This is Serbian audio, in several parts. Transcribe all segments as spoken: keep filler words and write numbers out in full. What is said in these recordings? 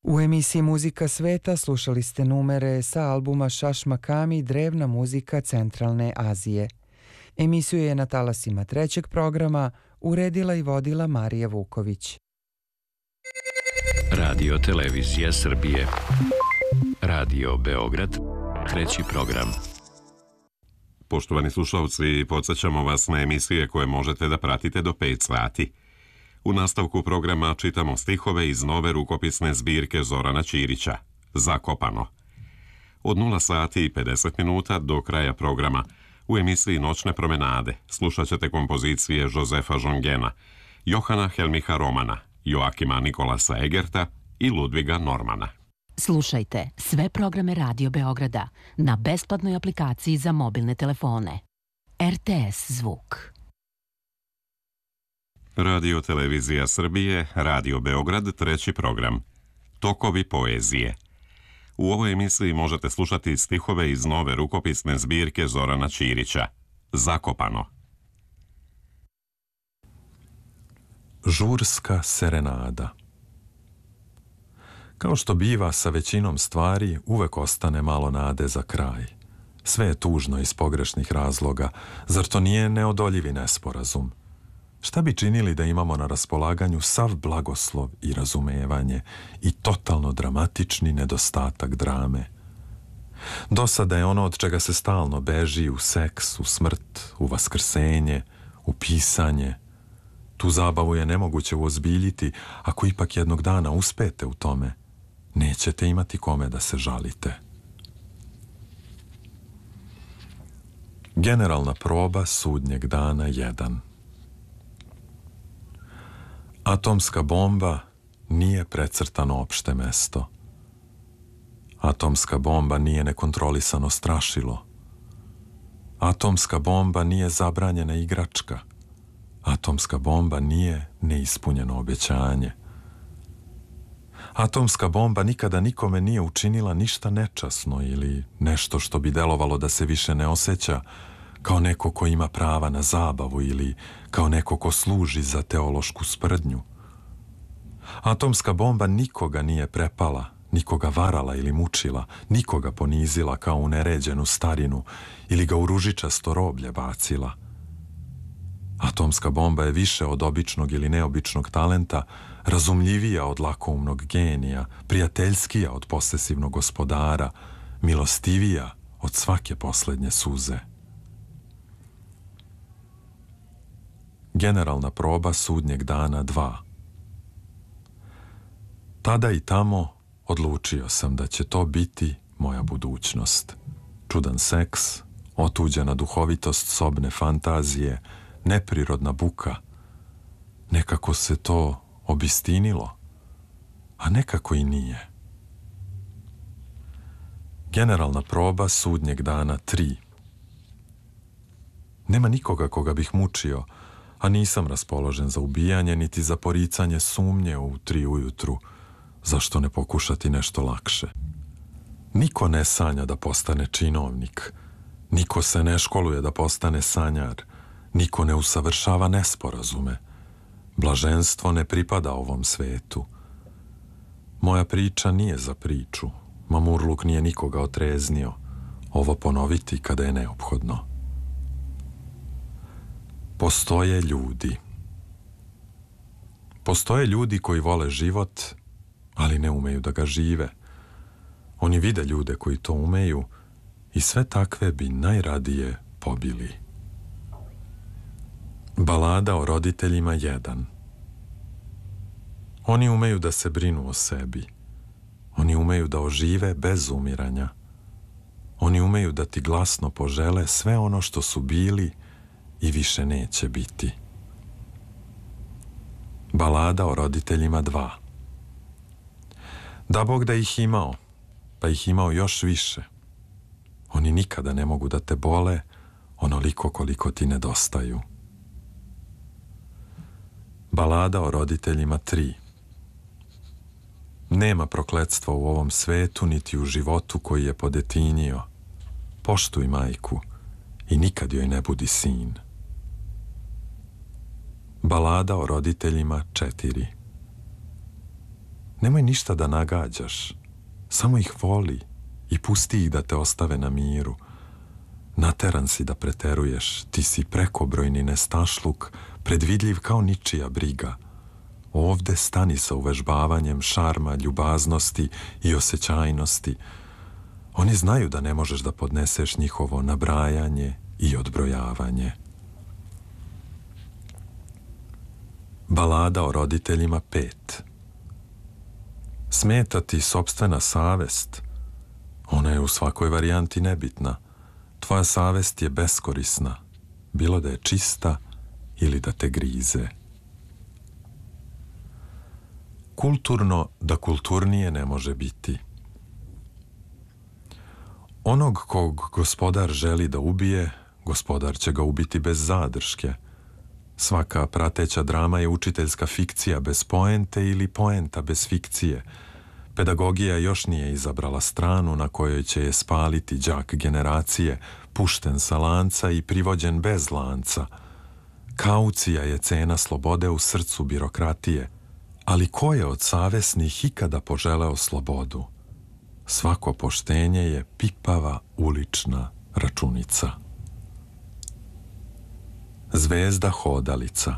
U emisiji Muzika sveta slušali ste numere sa albuma Šašmakami Drevna muzika Centralne Azije. Emisiju je na talasima trećeg programa uredila i vodila Marija Vuković. Radio Televizija Srbije. Radio Beograd, treći program. Poštovani slušalci, podsjećamo vas na emisije koje možete da pratite do pet sati. U nastavku programa čitamo stihove iz nove rukopisne zbirke Zorana Ćirića, Zakopano. Od nula sati i pedeset minuta do kraja programa u emisiji Noćne promenade slušat ćete kompozicije Jozefa Žongena, Johana Helmiha Romana, Joakima Nikolasa Egerta i Ludviga Normana. Slušajte sve programe Radio Beograda na besplatnoj aplikaciji za mobilne telefone. R T S Zvuk. Radio Televizija Srbije, Radio Beograd, treći program. Tokovi poezije. U ovoj emisiji možete slušati stihove iz nove rukopisne zbirke Zorana Ćirića, Zakopano. Žurska serenada. Kao što biva sa većinom stvari, uvek ostane malo nade za kraj. Sve je tužno iz pogrešnih razloga, zar to nije neodoljivi nesporazum? Šta bi činili da imamo na raspolaganju sav blagoslov i razumevanje i totalno dramatični nedostatak drame? Dosada je ono od čega se stalno beži u seks, u smrt, u vaskrsenje, u pisanje. Tu zabavu je nemoguće uozbiljiti ako ipak jednog dana uspete u tome. Nećete imati kome da se žalite. Generalna proba sudnjeg dana jedan. Atomska bomba nije precrtano opšte mesto. Atomska bomba nije nekontrolisano strašilo. Atomska bomba nije zabranjena igračka. Atomska bomba nije neispunjeno obećanje. Atomska bomba nikada nikome nije učinila ništa nečasno ili nešto što bi delovalo da se više ne osjeća kao neko ko ima prava na zabavu ili kao neko ko služi za teološku sprdnju. Atomska bomba nikoga nije prepala, nikoga varala ili mučila, nikoga ponizila kao u neređenu starinu ili ga u ružičasto roblje bacila. Atomska bomba je više od običnog ili neobičnog talenta, razumljivija od lakoumnog genija, prijateljskija od posesivnog gospodara, milostivija od svake poslednje suze. Generalna proba sudnjeg dana dva. Tada i tamo odlučio sam da će to biti moja budućnost. Čudan seks, otuđena duhovitost sobne fantazije, neprirodna buka. Nekako se to obistinilo, a nekako i nije. Generalna proba sudnjeg dana tri. Nema nikoga koga bih mučio, a nisam raspoložen za ubijanje niti za poricanje sumnje u tri ujutru. Zašto ne pokušati nešto lakše? Niko ne sanja da postane činovnik. Niko se ne školuje da postane sanjar. Niko ne usavršava nesporazume. Blaženstvo ne pripada ovom svetu. Moja priča nije za priču. Mamurluk nije nikoga otreznio. Ovo ponoviti kada je neophodno. Postoje ljudi. Postoje ljudi koji vole život, ali ne umeju da ga žive. Oni vide ljude koji to umeju i sve takve bi najradije pobili. Balada o roditeljima jedan. Oni umeju da se brinu o sebi. Oni umeju da ožive bez umiranja. Oni umeju da ti glasno požele sve ono što su bili i više neće biti. Balada o roditeljima dva. Da Bog da ih imao, pa ih imao još više. Oni nikada ne mogu da te bole onoliko koliko ti nedostaju. Balada o roditeljima tri. Nema prokletstva u ovom svetu niti u životu koji je podetinjio. Poštuj majku i nikad joj ne budi sin. Balada o roditeljima četiri. Nemoj ništa da nagađaš, samo ih voli i pusti ih da te ostave na miru. Nateran si da preteruješ, ti si prekobrojni nestašluk, predvidljiv kao ničija briga. Ovde stani sa uvežbavanjem šarma, ljubaznosti i osjećajnosti. Oni znaju da ne možeš da podneseš njihovo nabrajanje i odbrojavanje. Balada o roditeljima pet. Smeta ti sopstvena savest. Ona je u svakoj varijanti nebitna. Tvoja savest je beskorisna, bilo da je čista ili da te grize. Kulturno da kulturnije ne može biti. Onog kog gospodar želi da ubije, gospodar će ga ubiti bez zadrške. Svaka prateća drama je učiteljska fikcija bez poente ili poenta bez fikcije. Pedagogija još nije izabrala stranu na kojoj će je spaliti đak generacije, pušten sa lanca i privođen bez lanca. Kaucija je cena slobode u srcu birokratije, ali ko je od savesnih ikada poželeo slobodu? Svako poštenje je pipava ulična računica. Zvezda hodalica.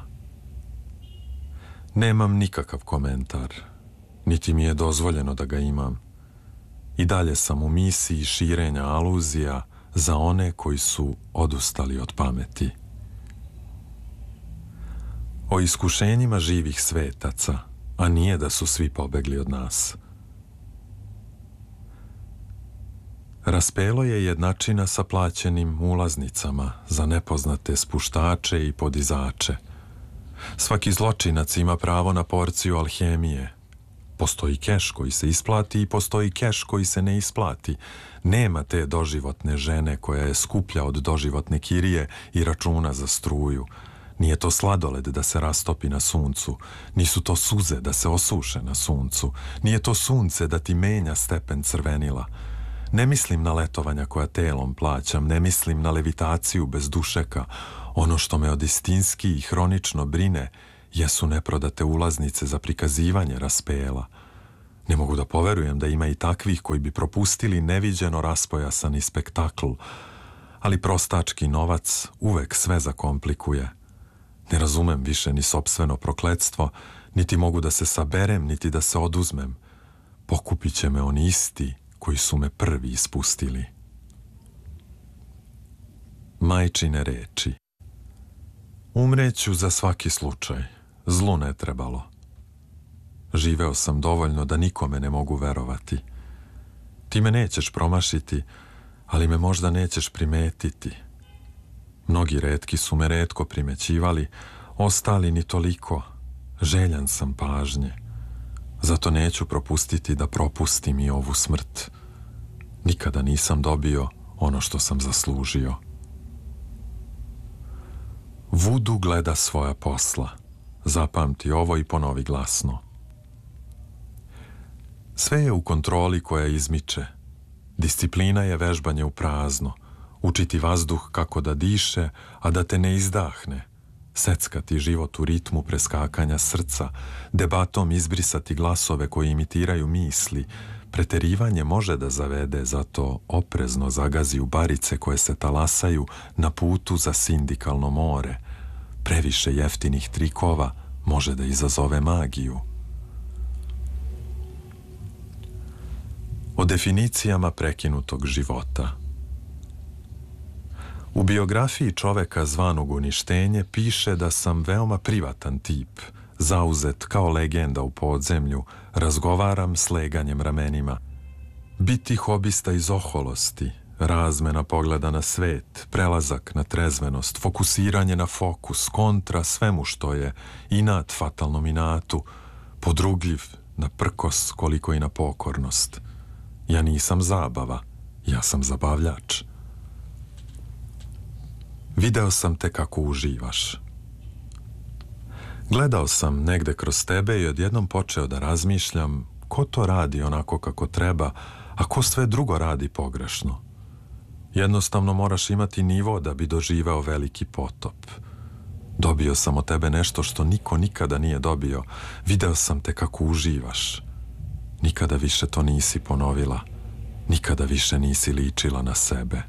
Nemam nikakav komentar, niti mi je dozvoljeno da ga imam. I dalje sam u misiji širenja aluzija za one koji su odustali od pameti. O iskušenjima živih svetaca, a nije da su svi pobegli od nas. Raspelo je jednačina sa plaćenim ulaznicama za nepoznate spuštače i podizače. Svaki zločinac ima pravo na porciju alhemije. Postoji keš koji se isplati i postoji keš koji se ne isplati. Nema te doživotne žene koja je skuplja od doživotne kirije i računa za struju. Nije to sladoled da se rastopi na suncu, nisu to suze da se osuše na suncu, nije to sunce da ti menja stepen crvenila. Ne mislim na letovanja koja telom plaćam, ne mislim na levitaciju bez dušeka. Ono što me od istinski i hronično brine jesu neprodate ulaznice za prikazivanje raspela. Ne mogu da poverujem da ima i takvih koji bi propustili neviđeno raspojasani spektakl, ali prostački novac uvek sve zakomplikuje. Ne razumem više ni sopstveno prokletstvo, niti mogu da se saberem, niti da se oduzmem. Pokupit će me oni isti koji su me prvi ispustili. Majčine reči. Umreću za svaki slučaj. Zlu ne trebalo. Živeo sam dovoljno da nikome ne mogu verovati. Ti me nećeš promašiti, ali me možda nećeš primetiti. Mnogi retki su me retko primećivali, ostali ni toliko. Željan sam pažnje. Zato neću propustiti da propustim i ovu smrt. Nikada nisam dobio ono što sam zaslužio. Vudu gleda svoja posla. Zapamti ovo i ponovi glasno. Sve je u kontroli koja izmiče. Disciplina je vežbanje u prazno. Učiti vazduh kako da diše, a da te ne izdahne. Seckati život u ritmu preskakanja srca, debatom izbrisati glasove koji imitiraju misli. Preterivanje može da zavede, zato oprezno zagazi u barice koje se talasaju na putu za sindikalno more. Previše jeftinih trikova može da izazove magiju. O definicijama prekinutog života. U biografiji čoveka zvanog uništenje piše da sam veoma privatan tip, zauzet kao legenda u podzemlju, razgovaram s leganjem ramenima. Biti hobista iz oholosti, razmena pogleda na svet, prelazak na trezvenost, fokusiranje na fokus, kontra svemu što je, inat fatalnom inatu, podrugljiv na prkos koliko i na pokornost. Ja nisam zabava, ja sam zabavljač. Video sam te kako uživaš. Gledao sam negde kroz tebe i odjednom počeo da razmišljam ko to radi onako kako treba, a ko sve drugo radi pogrešno. Jednostavno moraš imati nivo da bi doživeo veliki potop. Dobio sam od tebe nešto što niko nikada nije dobio. Video sam te kako uživaš. Nikada više to nisi ponovila. Nikada više nisi ličila na sebe.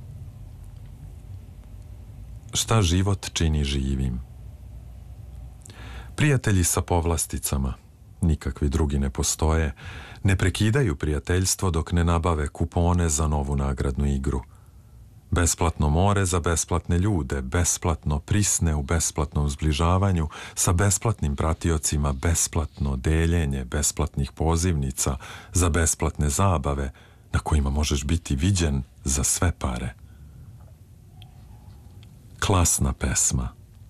Šta život čini živim? Prijatelji sa povlasticama, nikakvi drugi ne postoje, ne prekidaju prijateljstvo dok ne nabave kupone za novu nagradnu igru. Besplatno more za besplatne ljude, besplatno prisne u besplatnom zbližavanju, sa besplatnim pratiocima, besplatno deljenje besplatnih pozivnica za besplatne zabave na kojima možeš biti viđen za sve pare. Klasna pesma.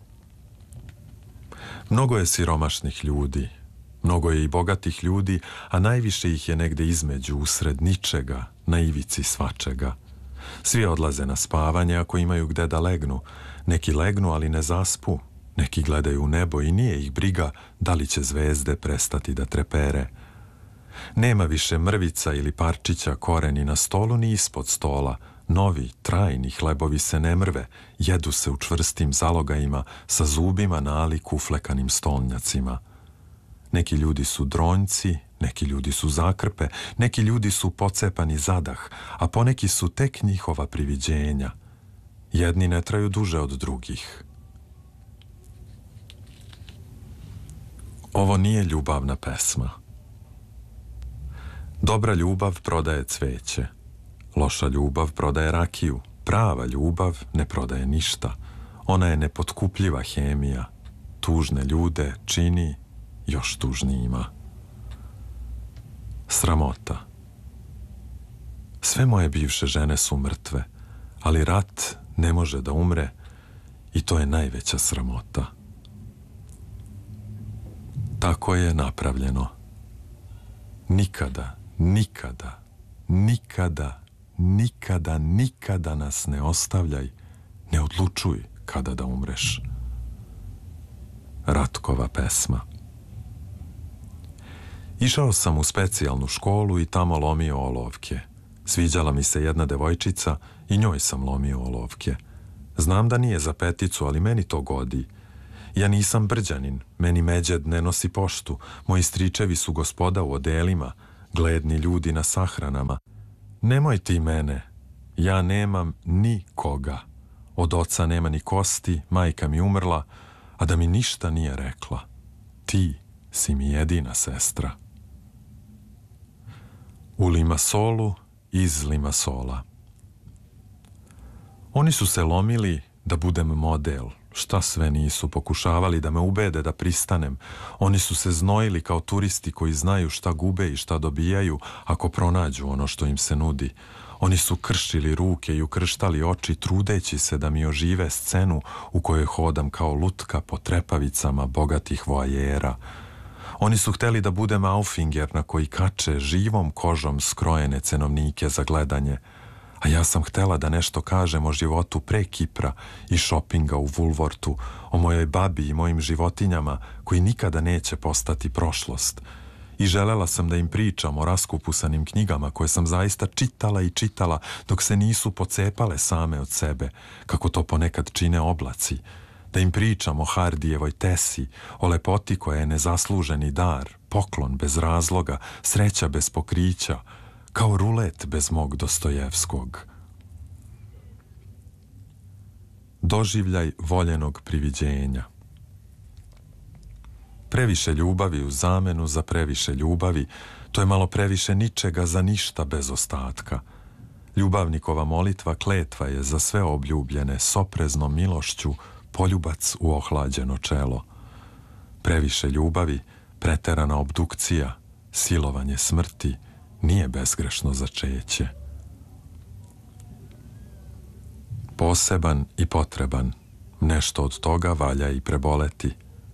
Mnogo je siromašnih ljudi, mnogo je i bogatih ljudi, a najviše ih je negde između, usred ničega, na ivici svačega. Svi odlaze na spavanje ako imaju gde da legnu. Neki legnu, ali ne zaspu. Neki gledaju u nebo i nije ih briga da li će zvezde prestati da trepere. Nema više mrvica ili parčića koreni na stolu ni ispod stola. Novi, trajni hlebovi se ne mrve, jedu se u čvrstim zalogajima sa zubima nalik uflekanim stolnjacima. Neki ljudi su dronjci, neki ljudi su zakrpe, neki ljudi su pocepani zadah, a poneki su tek njihova priviđenja. Jedni ne traju duže od drugih. Ovo nije ljubavna pesma. Dobra ljubav prodaje cveće. Loša ljubav prodaje rakiju. Prava ljubav ne prodaje ništa. Ona je nepotkupljiva hemija. Tužne ljude čini još tužnijima. Sramota. Sve moje bivše žene su mrtve, ali rat ne može da umre i to je najveća sramota. Tako je napravljeno. Nikada, nikada, nikada, nikada, nikada nas ne ostavljaj, ne odlučuj kada da umreš. Ratkova pesma. Išao sam u specijalnu školu i tamo lomio olovke. Sviđala mi se jedna devojčica i njoj sam lomio olovke. Znam da nije za peticu, ali meni to godi. Ja nisam Brđanin, meni Međed ne nosi poštu, moji stričevi su gospoda u odelima, gledni ljudi na sahranama. Nemoj ti mene, ja nemam ni koga. Od oca nema ni kosti, majka mi umrla, a da mi ništa nije rekla. Ti si mi jedina sestra. U Limasolu iz Limasola. Oni su se lomili da budem model. Šta sve nisu pokušavali da me ubede da pristanem. Oni su se znojili kao turisti koji znaju šta gube i šta dobijaju ako pronađu ono što im se nudi. Oni su kršili ruke i ukrštali oči trudeći se da mi ožive scenu u kojoj hodam kao lutka po trepavicama bogatih voajera. Oni su hteli da budem Aufinger na koji kače živom kožom skrojene cenovnike za gledanje, a ja sam htela da nešto kažem o životu pre Kipra i šopinga u Vulvortu, o mojoj babi i mojim životinjama koji nikada neće postati prošlost. I želela sam da im pričam o raskupusanim knjigama koje sam zaista čitala i čitala dok se nisu pocepale same od sebe, kako to ponekad čine oblaci. Da im pričam o Hardijevoj tesi, o lepoti koja je nezasluženi dar, poklon bez razloga, sreća bez pokrića, kao rulet bez mog Dostojevskog. Doživljaj voljenog priviđenja. Previše ljubavi u zamenu za previše ljubavi, to je malo previše ničega za ništa bez ostatka. Ljubavnikova molitva kletva je za sve obljubljene s opreznom milošću poljubac u ohlađeno čelo. Previše ljubavi, preterana obdukcija, silovanje smrti, nije bezgrešno začeće. Poseban i potreban, nešto od toga valja i preboleti.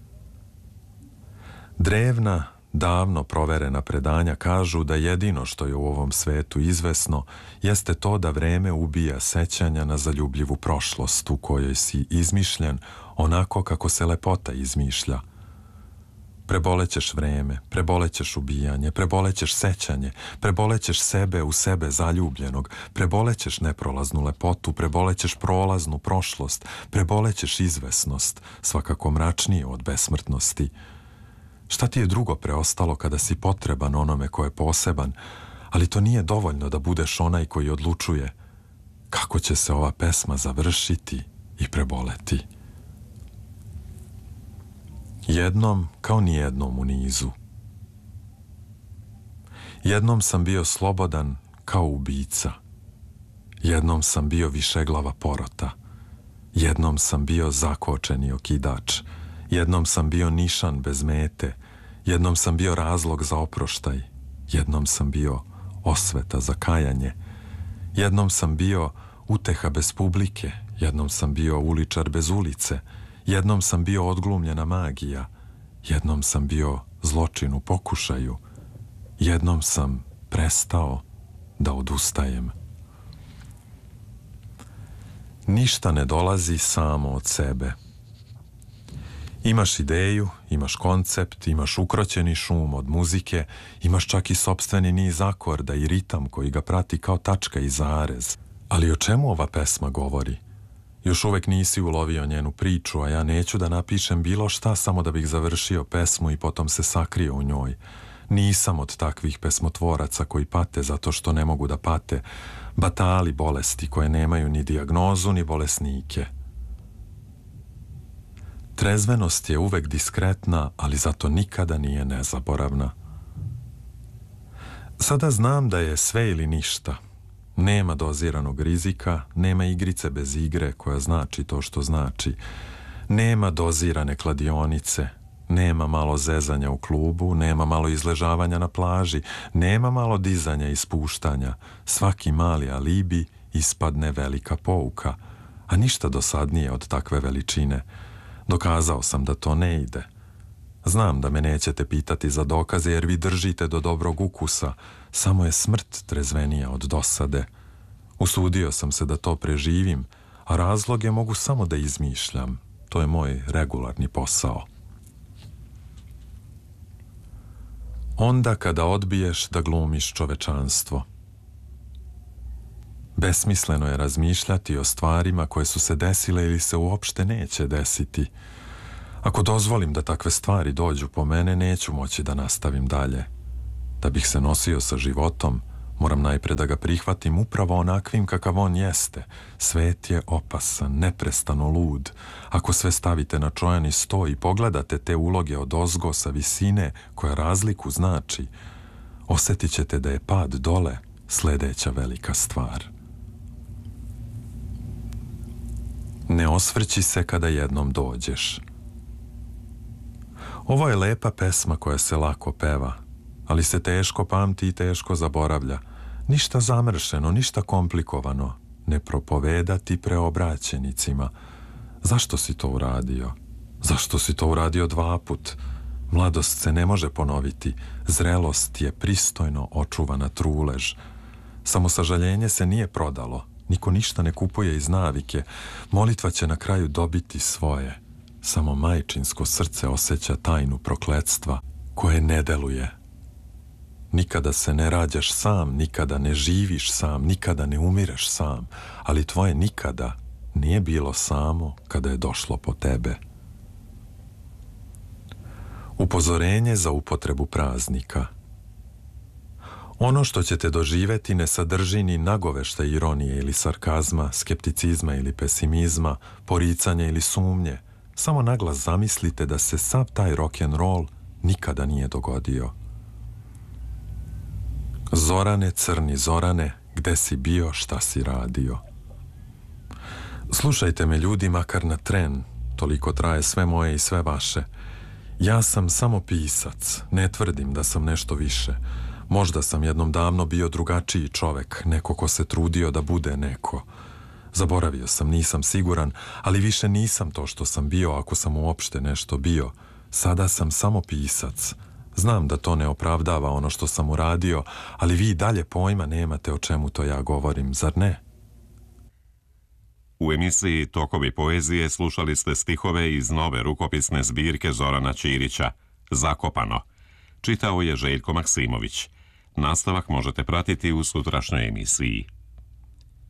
Drevna, davno proverena predanja kažu da jedino što je u ovom svetu izvesno jeste to da vreme ubija sećanja na zaljubljivu prošlost u kojoj si izmišljen onako kako se lepota izmišlja. Prebolećeš vreme, prebolećeš ubijanje, prebolećeš sećanje, prebolećeš sebe u sebe zaljubljenog, prebolećeš neprolaznu lepotu, prebolećeš prolaznu prošlost, prebolećeš izvesnost, svakako mračnije od besmrtnosti. Šta ti je drugo preostalo kada si potreban onome ko je poseban, ali to nije dovoljno da budeš onaj koji odlučuje kako će se ova pesma završiti i preboleti. Jednom kao nijednom u nizu. Jednom sam bio slobodan kao ubica. Jednom sam bio višeglava porota. Jednom sam bio zakočeni okidač. Jednom sam bio nišan bez mete. Jednom sam bio razlog za oproštaj. Jednom sam bio osveta za kajanje. Jednom sam bio uteha bez publike. Jednom sam bio uličar bez ulice. Jednom sam bio odglumljena magija. Jednom sam bio zločin u pokušaju. Jednom sam prestao da odustajem. Ništa ne dolazi samo od sebe. Imaš ideju, imaš koncept, imaš ukroćeni šum od muzike, imaš čak i sopstveni niz akorda i ritam koji ga prati kao tačka i zarez. Ali o čemu ova pesma govori? Još uvek nisi ulovio njenu priču, a ja neću da napišem bilo šta samo da bih završio pesmu i potom se sakrio u njoj. Nisam od takvih pesmotvoraca koji pate zato što ne mogu da pate, batali bolesti koje nemaju ni dijagnozu ni bolesnike. Trezvenost je uvek diskretna, ali zato nikada nije nezaboravna. Sada znam da je sve ili ništa. Nema doziranog rizika, nema igrice bez igre koja znači to što znači. Nema dozirane kladionice, nema malo zezanja u klubu, nema malo izležavanja na plaži, nema malo dizanja i spuštanja. Svaki mali alibi ispadne velika pouka, a ništa dosadnije od takve veličine. Dokazao sam da to ne ide. Znam da me nećete pitati za dokaze jer vi držite do dobrog ukusa, samo je smrt trezvenija od dosade. Usudio sam se da to preživim, a razloge mogu samo da izmišljam. To je moj regularni posao. Onda kada odbiješ da glumiš čovečanstvo. Besmisleno je razmišljati o stvarima koje su se desile ili se uopšte neće desiti. Ako dozvolim da takve stvari dođu po mene, neću moći da nastavim dalje. Da bih se nosio sa životom, moram najpre da ga prihvatim upravo onakvim kakav on jeste. Svet je opasan, neprestano lud. Ako sve stavite na čojani sto i pogledate te uloge od ozgo sa visine koja razliku znači, osjetit ćete da je pad dole sledeća velika stvar. Ne osvrći se kada jednom dođeš. Ovo je lepa pesma koja se lako peva, ali se teško pamti i teško zaboravlja. Ništa zamršeno, ništa komplikovano. Ne propovedati preobraćenicima. Zašto si to uradio? Zašto si to uradio dva put? Mladost se ne može ponoviti. Zrelost je pristojno očuvana trulež. Samosažaljenje se nije prodalo. Niko ništa ne kupuje iz navike. Molitva će na kraju dobiti svoje. Samo majčinsko srce osjeća tajnu prokletstva koje ne deluje. Nikada se ne rađaš sam, nikada ne živiš sam, nikada ne umireš sam, ali tvoje nikada nije bilo samo kada je došlo po tebe. Upozorenje za upotrebu praznika. Ono što ćete doživeti ne sadrži ni nagovešta ironije ili sarkazma, skepticizma ili pesimizma, poricanja ili sumnje. Samo naglas zamislite da se sav taj rock'n'roll nikada nije dogodio. Zorane, crni Zorane, gde si bio, šta si radio? Slušajte me ljudi, makar na tren, toliko traje sve moje i sve vaše. Ja sam samo pisac, ne tvrdim da sam nešto više. Možda sam jednom davno bio drugačiji čovek, neko ko se trudio da bude neko. Zaboravio sam, nisam siguran, ali više nisam to što sam bio ako sam uopšte nešto bio. Sada sam samo pisac. Znam da to ne opravdava ono što sam uradio, ali vi dalje pojma nemate o čemu to ja govorim, zar ne? U emisiji Tokovi poezije slušali ste stihove iz nove rukopisne zbirke Zorana Ćirića, Zakopano. Čitao je Željko Maksimović. Nastavak možete pratiti u sutrašnjoj emisiji.